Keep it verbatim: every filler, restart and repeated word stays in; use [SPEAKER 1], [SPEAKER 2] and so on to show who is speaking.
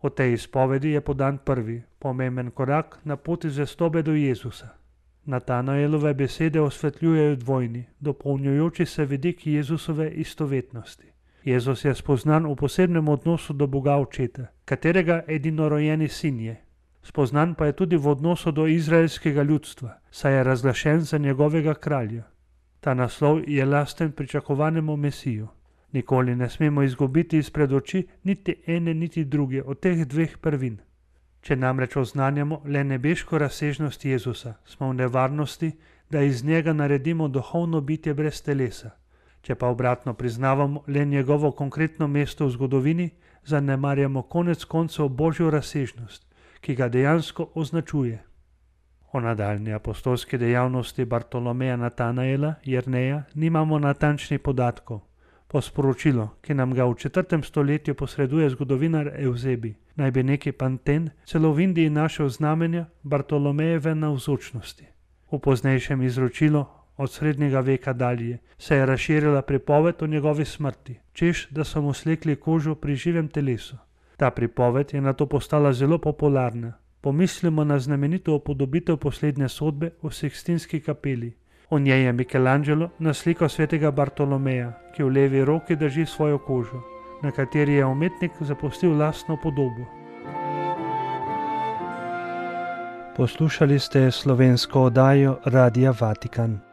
[SPEAKER 1] V tej izpovedi je podan prvi, pomemben korak na poti zvestobe do Jezusa. Natanaelove besede osvetljujejo dvojni, dopolnjujoči se vidik Jezusove istovetnosti. Jezus je spoznan v posebnem odnosu do Boga Očeta, katerega edinorojenji sin je. Spoznan pa je tudi v odnosu do izraelskega ljudstva, saj je razglašen za njegovega kralja. Ta naslov je lasten pričakovanemu Mesiju. Nikoli ne smemo izgubiti izpred oči niti ene niti druge od teh dveh prvin. Če namreč oznanjamo le nebeško razsežnost Jezusa, smo v nevarnosti, da iz njega naredimo duhovno bitje brez telesa. Če pa obratno priznavamo le njegovo konkretno mesto v zgodovini, zanemarjamo konec koncev Božjo razsežnost, ki ga dejansko označuje. O nadaljnji apostolski dejavnosti Bartolomeja Natanaela, Jerneja, nimamo natančnih podatkov. Po sporočilu, ki nam ga v četrtem stoletju posreduje zgodovinar Evzebi, naj bi neki Panten celo v Indiji našel znamenja Bartolomejeve navzočnosti. V poznejšem izročilu od srednjega veka dalje se je razširila pripoved o njegovi smrti, češ da so mu slekli kožo pri živem telesu. Ta pripoved je nato postala zelo popularna. Pomislimo na znamenito upodobitev poslednje sodbe v Sikstinski kapeli. V njej je Michelangelo naslikal svetega Bartolomeja, ki v levi roki drži svojo kožo, na kateri je umetnik zapustil lastno podobo. Poslušali ste slovensko oddajo Radia Vatikan.